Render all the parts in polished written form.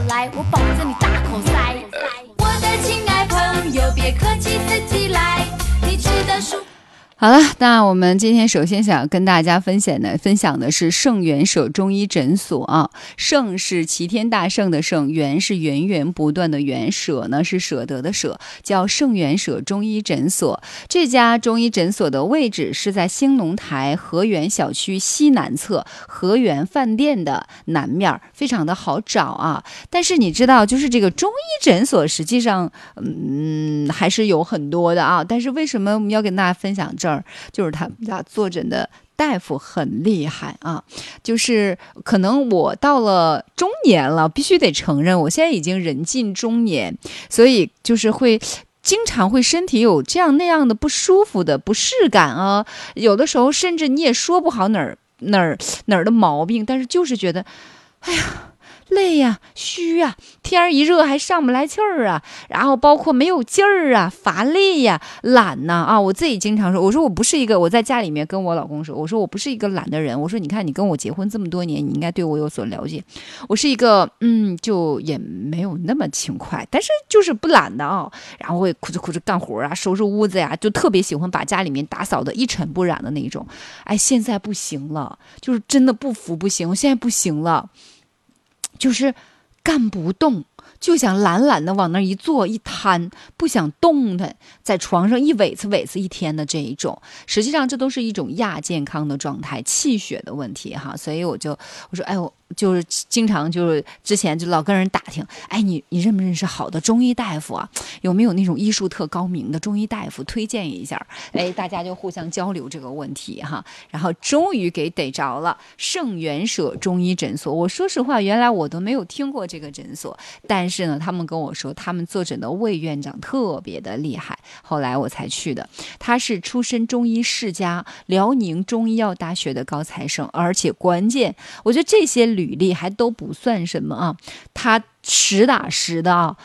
来，我保证你大口塞。我的亲爱朋友，别客气，自己来，你吃的蔬。 好了，那我们今天首先想跟大家分享的是圣元舍中医诊所啊。圣是齐天大圣的圣，元是源源不断的源，舍呢是舍得的舍，叫圣元舍中医诊所。这家中医诊所的位置是在兴农台河源小区西南侧河源饭店的南面，非常的好找啊。但是你知道，就是这个中医诊所实际上还是有很多的啊。但是为什么我们要跟大家分享这儿，就是他们家坐诊的大夫很厉害啊，就是可能我到了中年了，必须得承认，我现在已经人近中年，所以就是会经常会身体有这样那样的不舒服的不适感啊，有的时候甚至你也说不好哪儿的毛病，但是就是觉得，哎呀。累呀，虚呀，天一热还上不来气儿啊，然后包括没有劲儿啊，乏累呀，懒呐啊！我自己经常说，我说我不是一个，我在家里面跟我老公说，我说我不是一个懒的人，我说你看你跟我结婚这么多年，你应该对我有所了解，我是一个就也没有那么勤快，但是就是不懒的啊，然后会哭着哭着干活啊，收拾屋子呀，就特别喜欢把家里面打扫的一尘不染的那种。哎，现在不行了，就是真的不服不行，我现在不行了。就是干不动，就想懒懒的往那一坐一瘫，不想动弹，在床上一委屈一天的这一种，实际上这都是一种亚健康的状态，气血的问题哈。所以我说，哎，我就是经常就是之前就老跟人打听，哎，你认不认识好的中医大夫啊？有没有那种医术特高明的中医大夫推荐一下？哎，大家就互相交流这个问题哈。然后终于给逮着了圣元舍中医诊所。我说实话，原来我都没有听过这个诊所，但是呢，他们跟我说他们坐诊的魏院长特别的厉害，后来我才去的。他是出身中医世家，辽宁中医药大学的高材生，而且关键，我觉得这些履历还都不算什么啊，他实打实的啊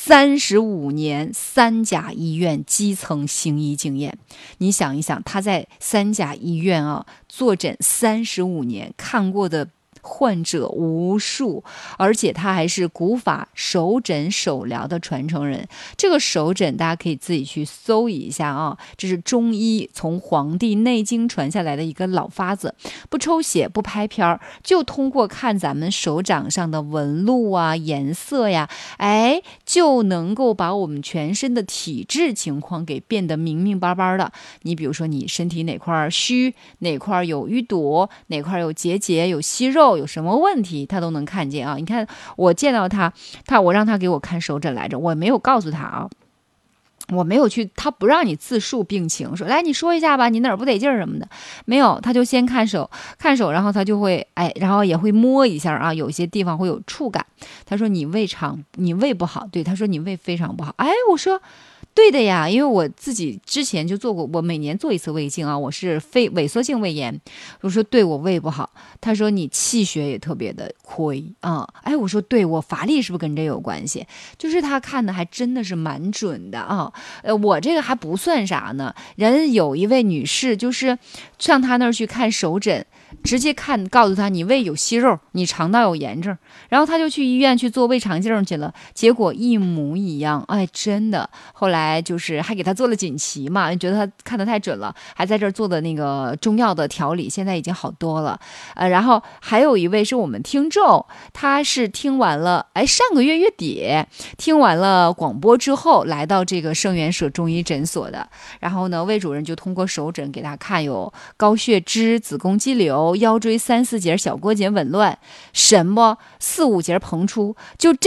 ，35年3甲医院基层行医经验。你想一想，他在3甲医院啊坐诊35年，看过的患者无数，而且他还是古法手诊手疗的传承人。这个手诊大家可以自己去搜一下啊，这是中医从《黄帝内经》传下来的一个老法子，不抽血不拍片，就通过看咱们手掌上的纹路啊、颜色呀，哎，就能够把我们全身的体质情况给变得明明白白的。你比如说你身体哪块虚，哪块有淤堵，哪块有结节有息肉，有什么问题他都能看见啊！你看我见到我让他给我看手诊来着，我没有告诉他啊，我没有去，他不让你自述病情，说来你说一下吧，你哪儿不得劲儿什么的，没有，他就先看手，然后他就会然后也会摸一下啊，有些地方会有触感。他说你胃不好，对，他说你胃非常不好，哎，我说。对的呀，因为我自己之前就做过，我每年做一次胃镜啊，我是非萎缩性胃炎。我说对，我胃不好。他说你气血也特别的亏啊，哎，我说对，我乏力是不是跟这有关系？就是他看的还真的是蛮准的啊。我这个还不算啥呢，人有一位女士就是上他那儿去看手诊。直接告诉他你胃有息肉，你肠道有炎症，然后他就去医院去做胃肠镜去了，结果一模一样，哎，真的。后来就是还给他做了锦旗嘛，觉得他看得太准了，还在这儿做的那个中药的调理，现在已经好多了。然后还有一位是我们听众，他是听完了，上个月月底听完了广播之后，来到这个圣元舍中医诊所的，然后呢，魏主任就通过手诊给他看有高血脂、子宫肌瘤。腰椎3、4节小郭节紊乱，什么4、5节膨出，就这